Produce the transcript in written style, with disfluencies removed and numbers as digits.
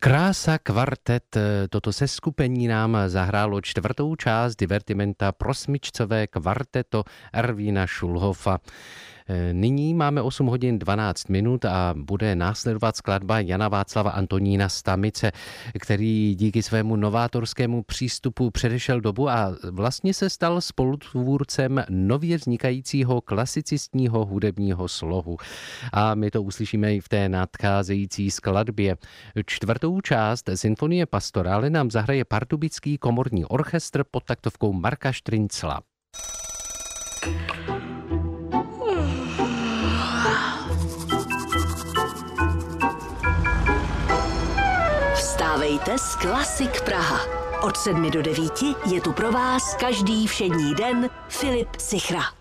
Krása kvartet, toto seskupení nám zahrálo čtvrtou část divertimenta pro smyčcové kvarteto Ervína Schulhofa. Nyní máme 8 hodin 12 minut a bude následovat skladba Jana Václava Antonína Stamice, který díky svému novátorskému přístupu předešel dobu a vlastně se stal spolutvůrcem nově vznikajícího klasicistního hudebního slohu. A my to uslyšíme i v té nadcházející skladbě. Čtvrtou část Sinfonie Pastorály nám zahraje Pardubický komorní orchestr pod taktovkou Marka Štrincla. Vstávejte s Klasik Praha. Od 7 do 9 je tu pro vás každý všední den Filip Sichra.